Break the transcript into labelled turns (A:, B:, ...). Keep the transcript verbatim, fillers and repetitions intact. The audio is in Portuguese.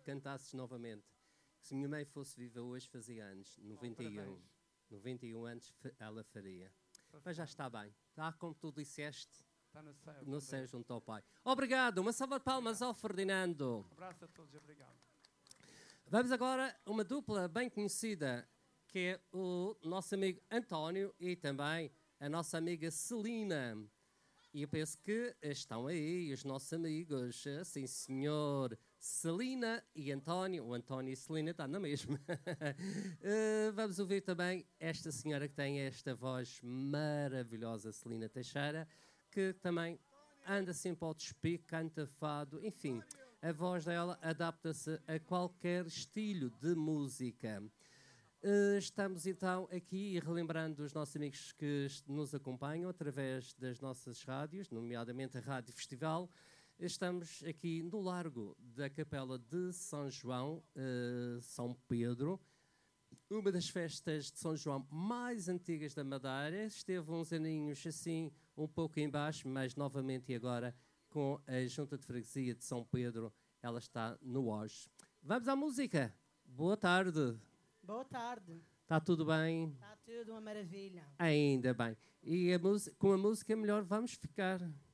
A: cantasses novamente. Se minha mãe fosse viva hoje, fazia anos, noventa e um. noventa e um anos ela faria. Mas já está bem. Está como tu disseste.
B: Está no céu.
A: No céu junto ao Pai. Obrigado. Uma salva de palmas ao Ferdinando.
B: Um abraço a todos. Obrigado.
A: Vamos agora a uma dupla bem conhecida, que é o nosso amigo António e também a nossa amiga Celina. E eu penso que estão aí os nossos amigos, sim senhor, Celina e António. O António e Celina estão na mesma. uh, vamos ouvir também esta senhora que tem esta voz maravilhosa, Celina Teixeira, que também anda sempre ao despique, canta fado, enfim, a voz dela adapta-se a qualquer estilo de música. Uh, estamos então aqui relembrando os nossos amigos que nos acompanham através das nossas rádios, nomeadamente a Rádio Festival. Estamos aqui no Largo da Capela de São João, uh, São Pedro, uma das festas de São João mais antigas da Madeira. Esteve uns aninhos assim, um pouco em baixo, mas novamente e agora com a Junta de Freguesia de São Pedro, ela está no auge. Vamos à música. Boa tarde.
C: Boa tarde.
A: Está tudo bem?
C: Está tudo uma maravilha.
A: Ainda bem. E a com a música melhor vamos ficar.